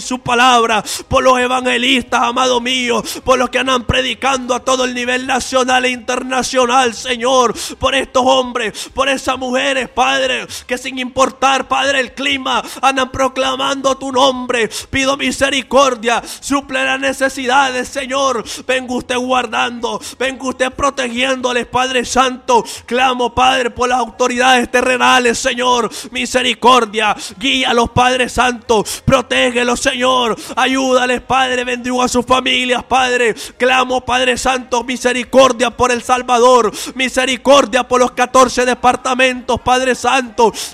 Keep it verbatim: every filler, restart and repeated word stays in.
su palabra, por los evangelistas, amado mío, por los que andan predicando a todo el nivel nacional e internacional, Señor, por estos hombres, por esas mujeres, Padre, que sin importar, Padre, el clima, andan proclamando tu nombre. Pido misericordia, suple las necesidades, Señor. Venga usted guardando, venga usted protegiéndoles, Padre Santo. Clamo, Padre, por las autoridades terrenales, Señor, misericordia, guíalos, Padre Santo, protégelos, Señor, ayúdales, Padre, bendigo a sus familias, Padre. Clamo, Padre Santo, misericordia por El Salvador, misericordia por los catorce departamentos, Padre Santo.